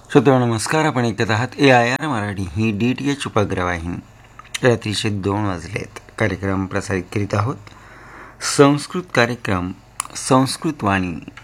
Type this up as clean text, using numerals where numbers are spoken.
श्रोतो नमस्कार. आपण ऐकत आहात AIR मराठी ही DTH उपग्रहवाहिनी. रात्रीचे 2 वाजलेत. कार्यक्रम प्रसारित करीत आहोत. संस्कृत कार्यक्रम संस्कृत वाणी